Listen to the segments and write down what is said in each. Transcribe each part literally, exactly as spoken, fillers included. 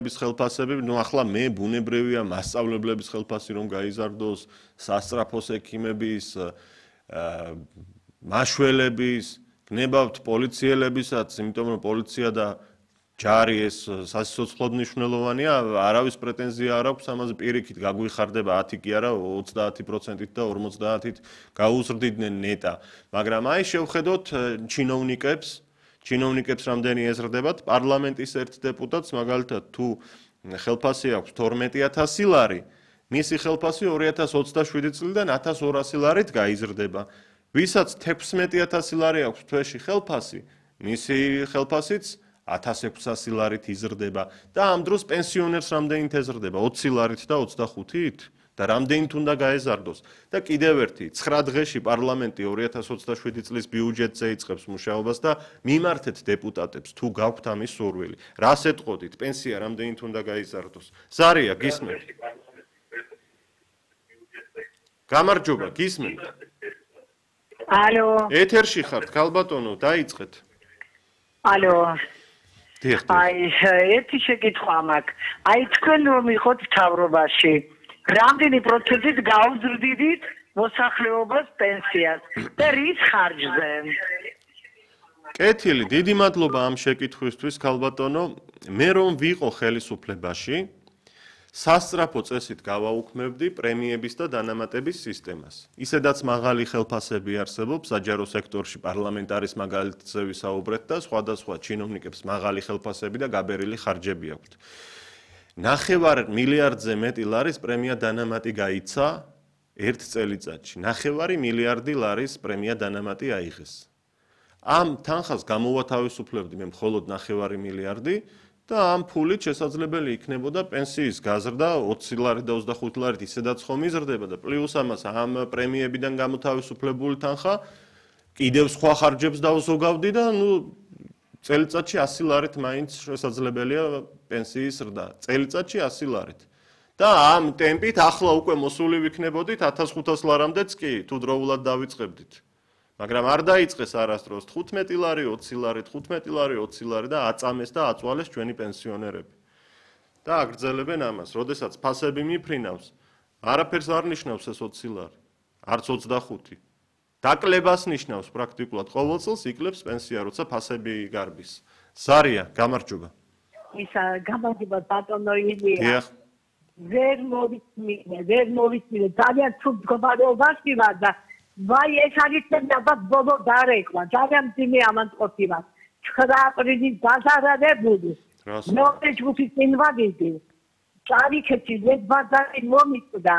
ხელფასები, ნუ ახლა მე ბუნებრივია მასწავლებლების ხელფასი რომ გაიზარდოს, სასწრაფოს ექიმების, მაშველების, გნებავთ პოლიციელებისაც, იმიტომ რომ პოლიცია და ჯარი ეს სასიცოცხლოდ მნიშვნელოვანია, არავის პრეტენზია არ აქვს, ამაზე პირიქით გაგვიხარდება ათი კი არა, ოცდაათი პროცენტით და ორმოცდაათით გაუზრდიდნენ ნეტა. მაგრამ აი შევხედოთ ჩინოვნიკებს, ჩინოვნიკებს რამდენი ეზრდებათ, პარლამენტის ერთ დეპუტატს, მაგალითად, თუ ხელფასი აქვს თორმეტი ათასი ლარი, მისი ხელფასი ორი ათას ოცდაშვიდი წლიდან ათას ორასი ლარით გაიზრდება. ვისაც თექვსმეტი ათასი ლარი აქვს თვეში ხელფასი, მისი ხელფასიც ათას ექვსასი ლარით იზრდება და ამ დროს პენსიონერს რამდენით ეზრდება? ოცი ლარით და ოცდახუთით? და რამდენით უნდა გაეზარდოს? და კიდევ ერთი, ცხრა დღეში პარლამენტი ორი ათას ოცდაშვიდი წლის ბიუჯეტზე იწყებს მუშაობას და მიმართეთ დეპუტატებს, თუ გაქვთ ამის სურვილი. რას ეტყოდით? პენსია რამდენით უნდა გაიზარდოს? ზარია, გისმენთ? გამარჯობა, გისმენთ? ალო. ეთერში ხართ, ქალბატონო, დაიწყეთ. ალო. დიახ. აი, ერთი შეკითხვა მაქვს. აი, თქვენ რომ იყოთ მთავრობაში, რამდენი პროცენტით გაუზრდიდით მოსახლეობას პენსიას და რის ხარჯზე? კეთილი, დიდი მადლობა ამ შეკითხვისთვის, ქალბატონო. მე რომ ვიყო ხელისუფლებაში, სასწრაფო წესით გავაუქმებდი პრემიების და დანამატების სისტემას. ისედაც მაღალი ხელფასები არსებობს საჯარო სექტორში, პარლამენტარის მაგალითზე ვისაუბრეთ და სხვადასხვა ჩინოვნიკებს მაღალი ხელფასები და გაბერილი ხარჯები აქვთ. ნახევარ მილიარდზე მეტი ლარის პრემია დანამატი გაიცა ერთ წელიწადში. ნახევარი მილიარდი ლარის პრემია დანამატი აიღეს. ამ თანხას გამოვათავისუფლებდი მე მხოლოდ ნახევარი მილიარდი და ამ ფულით შესაძლებელი იქნებოდა პენსიის გაზრდა ოცი ლარი და ოცდახუთი ლარით ისედაც ხომ იზრდება და პლუს ამას ამ პრემიებიდან გამოთავისუფლებული თანხა კიდევ სხვა ხარჯებს დავზოგავდი და ნუ წელიწადში ასი ლარით მაინც შესაძლებელია პენსიის ზრდა. წელიწადში ასი ლარით. და ამ ტემპით ახლა უკვე მოსული ვიქნებოდით ათას ხუთას ლარამდეც კი, თუ დროულად დავიწყებდით. მაგრამ არ დაიწყეს არასდროს თხუთმეტი ლარი, ოცი ლარი, თხუთმეტი ლარი, ოცი ლარი და აწამეს და აწვალეს ჩვენი პენსიონერები. და აგრძელებენ ამას, როდესაც ფასები მიფრინავს, არაფერს არ ნიშნავს ეს ოცი ლარი, არც ოცდახუთი. დაკლებას ნიშნავს პრაქტიკულად ყოველ წელს იკლებს პენსია, როცა ფასები გარბის. ზარია, გამარჯობა. ისა გამარჯობა ბატონო ილია. დიახ. ვერ მოვიწმინე, ვერ მოვიწმინე, ძალიან თუ მდგომარეობაში ვარ და ვაი ეს არის ალბათ ბოლო დარეკვა, ძალიან მძიმე ამანტყოფი ვარ. ცხრა აპრილის დაზარალებული. მეორე ჯგუფის ინვალიდი. წარიქეთი ზედბაზარი მომიწდა.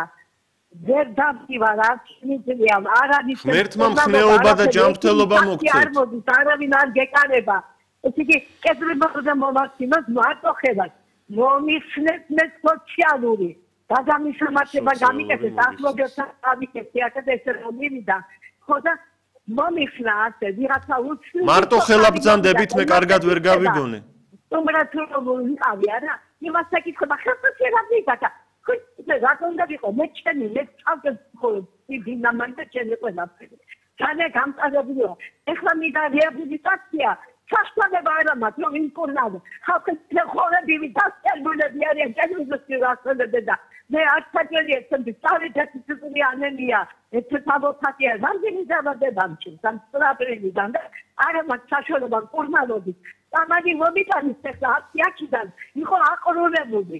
ვერ დავდივარ არც მიწვია, არ არის ღმერთმა მხნეობა და ჯანმრთელობა მოგცეთ. არ მოდის, არავინ არ გეკარება. ეს იგი კეთილმოწყდა მომართიმას მარტო ხელად. მომიხსნეთ მე სოციალური დაგამისამართება გამიკეთეთ ახლობელთან გამიკეთეთ ეს რომივიდა ხო და მომიხსნა ასე ვიღაცა უცნაური მარტო ხელაბრძანდებით მე კარგად ვერ გავიგონე უმრავლესობა ვიყავი არა იმას აკითხება ხელფასი რა მიგათა ხო რატომ უნდა ვიყო მე ჩემი მე წავდე ხო დინამანტა ჩემი ყველაფერი ძალიან გამწარებულიო ეხლა მინდა რეაბილიტაცია სასწავლება არა მათ რომ იმკურნავ ხალხი ხორები დასწრებული არიან ჯერმიზოსი რასწავლები და მე არ საჭიროა ესეთი სტარიტეტიკული ანემია ეს თავოთათია რამდენი ზაბადება მჩნ სამსტრაპრილიდან და არა მათ საშუალება კურნალობით სამაგი მომიტანის ეხლა ათი-აქიდან იყო აყრუნებული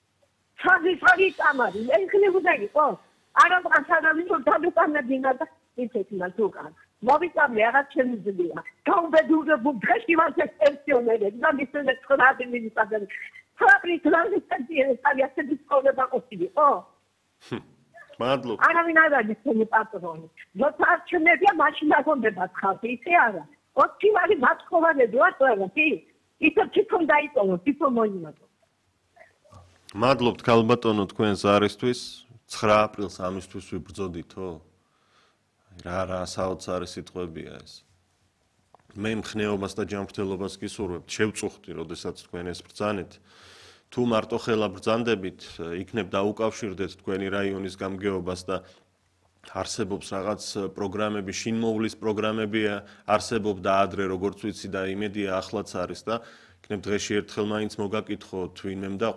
საზიფარი წამარი ეხლა უნდა იყო არა მყასარავინ რომ დავიკანებინა და ისეთინა თუკან მოვიწამე რაღაც შემიძლია გაუბედურებულ დღეში ვარ ეს პენსიონერები და მისცემ ცხრა მინუტაზე ფაბრიკ ტრანზიტი ასეთი ცხოვრება ყოფილიყო მადლობა არავინ არ არის ჩემი პატრონი როცა არჩევნებია მაშინ დაგონდება ხალხი ისე არა ოცი ლარი მათხოვანები ვარ ყველაფერი ისე თვითონ დაიწყო თვითონ მოიმატო მადლობთ ქალბატონო თქვენ ზარისთვის ცხრა აპრილს ამისთვის ვიბრძოდითო რა რა საოცარი სიტყვებია ეს მე მხნეობას და ჯანმრთელობას გისურვებთ შევწუხდი როდესაც თქვენ ეს ბრძანეთ თუ მარტო ხელა ბრძანდებით იქნებ დაუკავშირდეთ თქვენი რაიონის გამგეობას და არსებობს რაღაც პროგრამები შინმოვლის პროგრამები არსებობდა ადრე როგორც ვიცი და იმედია ახლაც არის და იქნებ დღეში ერთხელ მაინც მოგაკითხოთ ვინმემ და